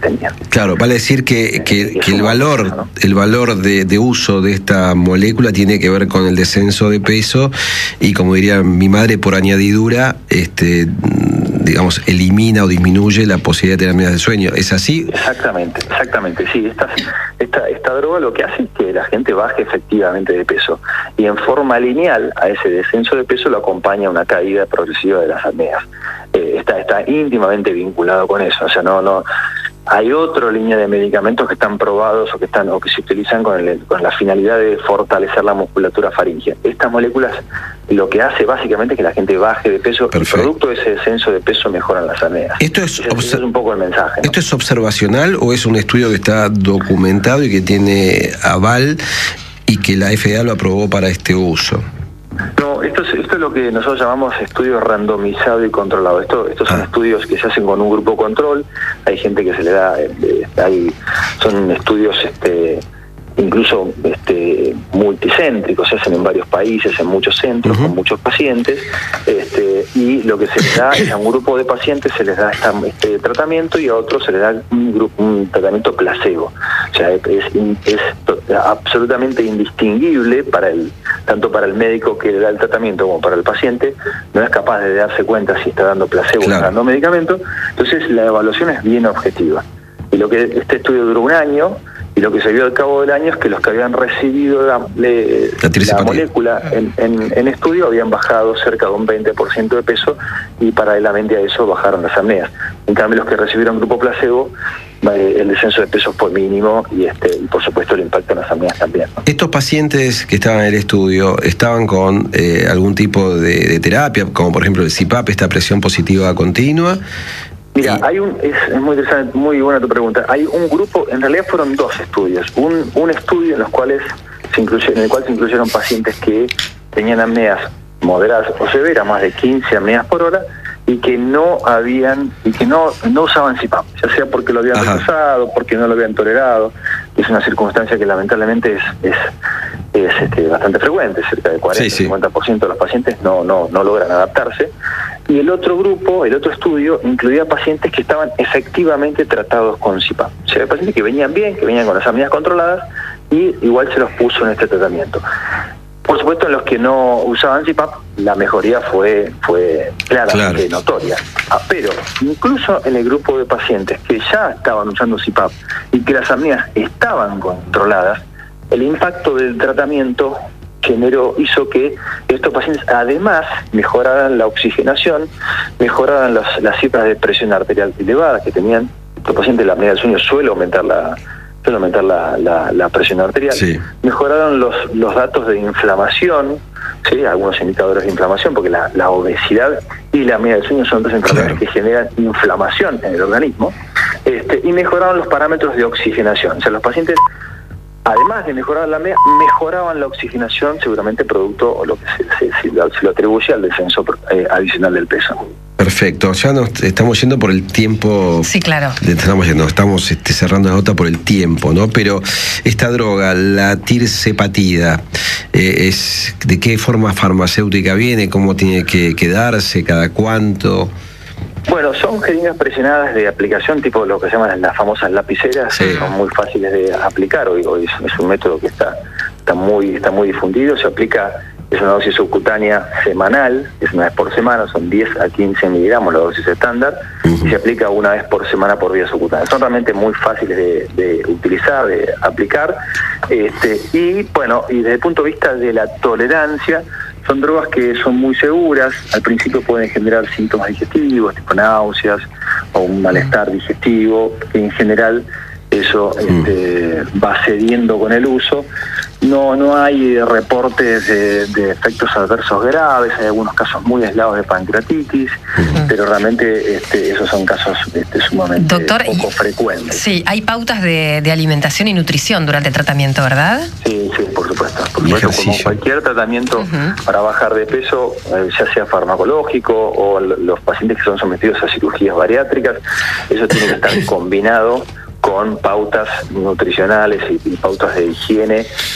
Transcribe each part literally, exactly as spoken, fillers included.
tenían. Claro, vale decir que, que, que el valor, eso, ¿no? el valor de, de uso de esta molécula tiene que ver con el descenso de peso y, como diría mi madre, por añadidura, este, digamos, elimina o disminuye la posibilidad de tener apneas de sueño. ¿Es así? Exactamente, exactamente, sí. Esta, esta, esta droga lo que hace es que la gente baje efectivamente de peso, y en forma lineal a ese descenso de peso lo acompaña una caída progresiva de las apneas. Eh, está, está íntimamente vinculado con eso, o sea, no, no, hay otra línea de medicamentos que están probados o que están o que se utilizan con, el, con la finalidad de fortalecer la musculatura faríngea. Estas moléculas lo que hace básicamente es que la gente baje de peso. Perfecto. El producto de ese descenso de peso mejoran las apneas. Esto es, ese, ese es un poco el mensaje, ¿no? ¿Esto es observacional o es un estudio que está documentado y que tiene aval y que la F D A lo aprobó para este uso? No, esto es, esto es lo que nosotros llamamos estudio randomizado y controlado. Esto, estos son ah. estudios que se hacen con un grupo control. Hay gente que se le da, eh, hay, son estudios este, incluso este, multicéntricos, se hacen en varios países, en muchos centros, uh-huh. con muchos pacientes, este, y lo que se les da es a un grupo de pacientes se les da esta, este tratamiento, y a otros se les da un, grupo, un tratamiento placebo. O sea, es, es absolutamente indistinguible para el tanto para el médico que le da el tratamiento como para el paciente. No es capaz de darse cuenta si está dando placebo claro. o está dando medicamento. Entonces la evaluación es bien objetiva. Y lo que este estudio duró un año, y lo que se vio al cabo del año es que los que habían recibido la, le, la, la molécula en, en, en estudio habían bajado cerca de un veinte por ciento de peso, y paralelamente a eso bajaron las apneas. En cambio, los que recibieron grupo placebo, el descenso de peso fue mínimo, y este y por supuesto el impacto en las apneas también, ¿no? Estos pacientes que estaban en el estudio estaban con eh, algún tipo de, de terapia, como por ejemplo el C PAP, esta presión positiva continua. Mira, hay un es, es muy interesante, muy buena tu pregunta. Hay un grupo, en realidad fueron dos estudios. Un, un estudio en los cuales se incluye, en el cual se incluyeron pacientes que tenían apneas moderadas o severas, más de quince apneas por hora, y que no habían y que no no usaban C PAP, ya sea porque lo habían rechazado, porque no lo habían tolerado. Es una circunstancia que lamentablemente es es, es este, bastante frecuente. Cerca de cuarenta a cincuenta por ciento de los pacientes no no no logran adaptarse. Y el otro grupo, el otro estudio, incluía pacientes que estaban efectivamente tratados con C PAP. O sea, pacientes que venían bien, que venían con las apneas controladas, y igual se los puso en este tratamiento. Por supuesto, en los que no usaban C PAP, la mejoría fue fue claramente claro. notoria. Ah, pero incluso en el grupo de pacientes que ya estaban usando C PAP y que las apneas estaban controladas, el impacto del tratamiento generó, hizo que estos pacientes además mejoraran la oxigenación, mejoraran las, las cifras de presión arterial elevada que tenían. Estos pacientes, la apnea del sueño suele aumentar la suele aumentar la, la, la presión arterial. Sí. Mejoraron los, los datos de inflamación, ¿sí? Algunos indicadores de inflamación, porque la, la obesidad y la apnea del sueño son dos enfermedades claro. que generan inflamación en el organismo, este, y mejoraron los parámetros de oxigenación. O sea, los pacientes, además de mejorar la apnea, mejoraban la oxigenación, seguramente producto o lo que se, se, se, se lo atribuye al descenso eh, adicional del peso. Perfecto, ya nos estamos yendo por el tiempo. Sí, claro. Estamos yendo, estamos este, cerrando la nota por el tiempo, ¿no? Pero esta droga, la tirzepatida, eh, es ¿de qué forma farmacéutica viene? ¿Cómo tiene que quedarse? ¿Cada cuánto? Bueno, son jeringas presionadas de aplicación, tipo lo que se llaman las famosas lapiceras, sí. Son muy fáciles de aplicar. Hoy, hoy es, es un método que está, está muy, está muy difundido. Se aplica, es una dosis subcutánea semanal, es una vez por semana, son diez a quince miligramos la dosis estándar, uh-huh. y se aplica una vez por semana por vía subcutánea. Son realmente muy fáciles de, de utilizar, de aplicar, este, y bueno, y desde el punto de vista de la tolerancia, son drogas que son muy seguras. Al principio pueden generar síntomas digestivos, tipo náuseas o un malestar digestivo, que en general eso este, va cediendo con el uso. No no hay reportes de, de efectos adversos graves, hay algunos casos muy aislados de pancreatitis, uh-huh. pero realmente este, esos son casos este, sumamente Doctor, poco frecuentes. Sí, hay pautas de, de alimentación y nutrición durante el tratamiento, ¿verdad? Sí, sí, por supuesto. Por supuesto, como cualquier tratamiento uh-huh. para bajar de peso, eh, ya sea farmacológico o los pacientes que son sometidos a cirugías bariátricas, eso tiene que estar combinado con pautas nutricionales y, y pautas de higiene de,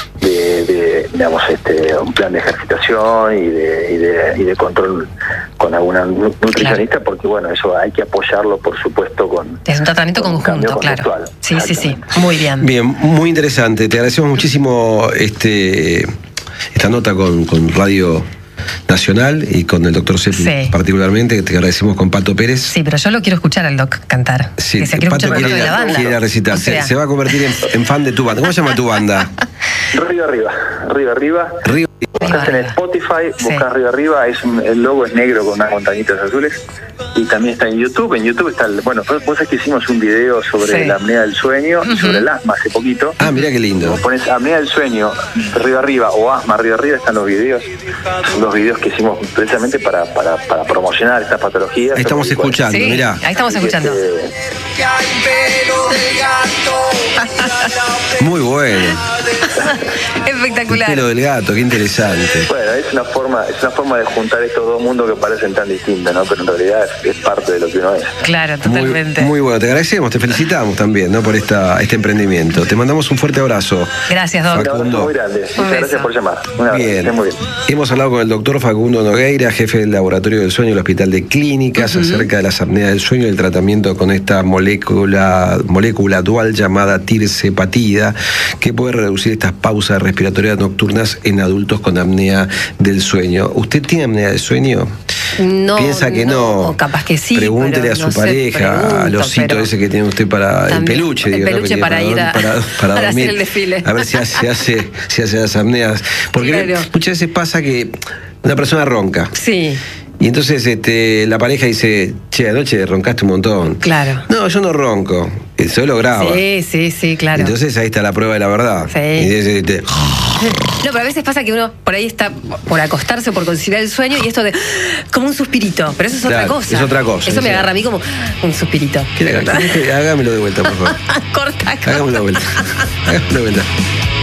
de, de digamos, este, un plan de ejercitación y de, y de, y de control con alguna nutricionista, claro. Porque bueno, eso hay que apoyarlo, por supuesto, con... Es un tratamiento con conjunto, claro. Sí, sí, sí, muy bien. Bien, muy interesante. Te agradecemos muchísimo este esta nota con, con Radio Nacional y con el doctor Seppi, sí. Particularmente, que te agradecemos con Pato Pérez. Sí, pero yo lo quiero escuchar al doc cantar. Sí, que se quiere Pato escuchar quiere, de la banda. Quiere recitar. O sea, se, se va a convertir en, en fan de tu banda. ¿Cómo se llama tu banda? Río Arriba. Río Arriba. Río Buscas en Spotify, buscas sí. Río Arriba, es un, el logo es negro con unas montañitas azules. Y también está en YouTube. En YouTube está, el, bueno, vos sabés que hicimos un video sobre sí. la apnea del sueño uh-huh. y sobre el asma hace poquito. Ah, mira qué lindo. Vos pones apnea del sueño, Río Arriba o asma, Río Arriba, están los videos. Son los videos que hicimos precisamente para, para, para promocionar estas patologías. Ahí estamos escuchando, sí, mirá. Ahí estamos escuchando. Muy bueno. Espectacular. El pelo del gato, qué interesante. Bueno, es una forma, es una forma de juntar estos dos mundos que parecen tan distintos, ¿no? Pero en realidad es, es parte de lo que uno es. Claro, totalmente. Muy, muy bueno, te agradecemos, te felicitamos también, ¿no? Por esta, este emprendimiento. Te mandamos un fuerte abrazo. Gracias, doctor. Un abrazo muy grande. Muchas gracias por llamar. Un abrazo. Bien. Muy bien. Hemos hablado con el doctor Facundo Nogueira, jefe del Laboratorio del Sueño del Hospital de Clínicas, uh-huh. acerca de las apneas del sueño y el tratamiento con esta molécula, molécula dual llamada tirzepatida, que puede reducir estas pausas respiratorias nocturnas en adultos con apnea del sueño. ¿Usted tiene apnea del sueño? No, Piensa que no, no. Capaz que sí. Pregúntele a su no pareja, sé, pregunto, al osito ese que tiene usted para también, el peluche, el digo, peluche ¿no? para, para ir a, para, para, para dormir, hacer el desfile. A ver si hace, hace, si hace las apneas. Porque claro. muchas veces pasa que una persona ronca. Sí. Y entonces este, la pareja dice, che, anoche roncaste un montón. Claro. No, yo no ronco, eso lo graba. Sí, sí, sí, claro. Entonces ahí está la prueba de la verdad. Sí. Y dice, este, no, pero a veces pasa que uno por ahí está por acostarse o por conciliar el sueño y esto de como un suspirito, pero eso es claro, otra cosa. Es otra cosa. Eso sí. me agarra a mí como un suspirito. Hágamelo de vuelta, por favor. Corta, corta. Hágamelo de vuelta. Hágamelo de vuelta.